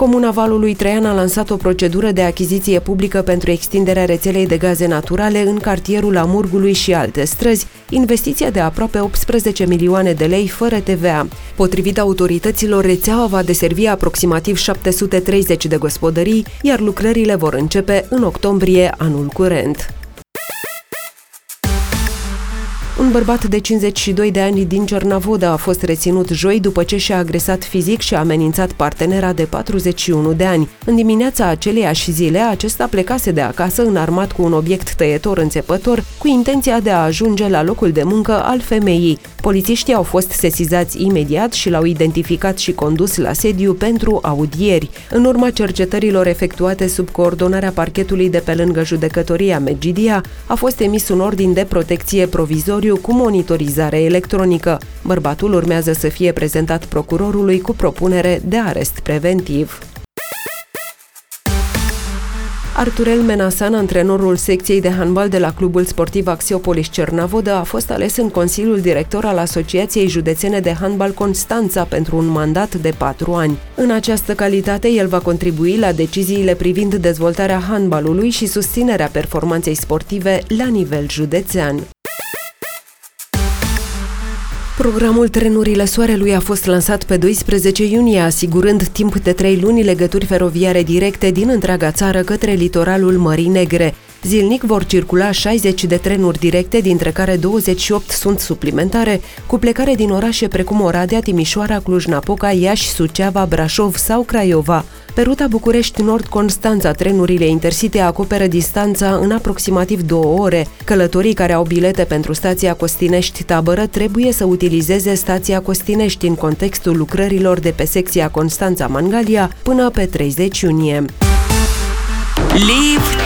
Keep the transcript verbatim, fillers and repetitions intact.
Comuna Valului Traian a lansat o procedură de achiziție publică pentru extinderea rețelei de gaze naturale în cartierul Amurgului și alte străzi, investiția de aproape optsprezece milioane de lei fără T V A. Potrivit autorităților, rețeaua va deservi aproximativ șapte sute treizeci de gospodării, iar lucrările vor începe în octombrie anul curent. Un bărbat de cincizeci și doi de ani din Cernavodă a fost reținut joi după ce și-a agresat fizic și a amenințat partenera de patruzeci și unu de ani. În dimineața aceleiași zile, acesta plecase de acasă înarmat cu un obiect tăietor înțepător, cu intenția de a ajunge la locul de muncă al femeii. Polițiștii au fost sesizați imediat și l-au identificat și condus la sediu pentru audieri. În urma cercetărilor efectuate sub coordonarea parchetului de pe lângă judecătoria Medgidia, a fost emis un ordin de protecție provizoriu cu monitorizare electronică. Bărbatul urmează să fie prezentat procurorului cu propunere de arest preventiv. Arturel Menasan, antrenorul secției de handbal de la Clubul Sportiv Axiopolis Cernavodă, a fost ales în Consiliul Director al Asociației Județene de Handbal Constanța pentru un mandat de patru ani. În această calitate, el va contribui la deciziile privind dezvoltarea handbalului și susținerea performanței sportive la nivel județean. Programul Trenurile Soarelui a fost lansat pe doisprezece iunie, asigurând timp de trei luni legături feroviare directe din întreaga țară către litoralul Mării Negre. Zilnic vor circula șaizeci de trenuri directe, dintre care douăzeci și opt sunt suplimentare, cu plecare din orașe precum Oradea, Timișoara, Cluj-Napoca, Iași, Suceava, Brașov sau Craiova. Pe ruta București-Nord-Constanța, trenurile Intercity acoperă distanța în aproximativ două ore. Călătorii care au bilete pentru stația Costinești-Tabără trebuie să utilizeze stația Costinești în contextul lucrărilor de pe secția Constanța-Mangalia până pe treizeci iunie. Live